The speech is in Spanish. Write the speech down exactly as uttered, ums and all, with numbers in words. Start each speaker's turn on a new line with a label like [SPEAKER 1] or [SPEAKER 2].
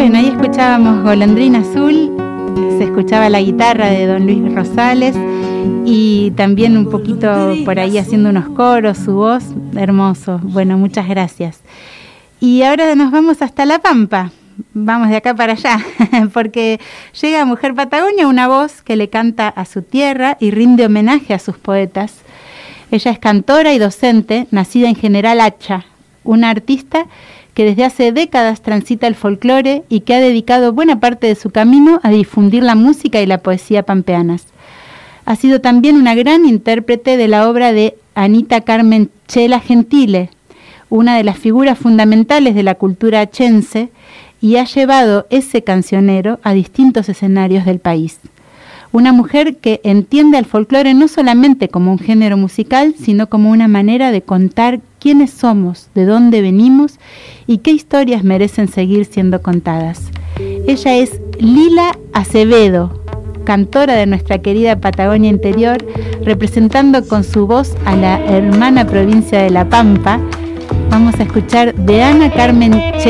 [SPEAKER 1] Bueno, ahí escuchábamos Golondrina Azul, se escuchaba la guitarra de don Luis Rosales y también un poquito por ahí haciendo unos coros, su voz, hermoso. Bueno, muchas gracias. Y ahora nos vamos hasta La Pampa, vamos de acá para allá, porque llega a Mujer Patagonia, una voz que le canta a su tierra y rinde homenaje a sus poetas. Ella es cantora y docente, nacida en General Hacha, una artista que desde hace décadas transita el folclore y que ha dedicado buena parte de su camino a difundir la música y la poesía pampeanas. Ha sido también una gran intérprete de la obra de Anita Carmen Chela Gentile, una de las figuras fundamentales de la cultura achense, y ha llevado ese cancionero a distintos escenarios del país. Una mujer que entiende al folclore no solamente como un género musical, sino como una manera de contar quiénes somos, de dónde venimos y qué historias merecen seguir siendo contadas. Ella es Lila Acevedo, cantora de nuestra querida Patagonia Interior, representando con su voz a la hermana provincia de La Pampa. Vamos a escuchar de Ana Carmen Chela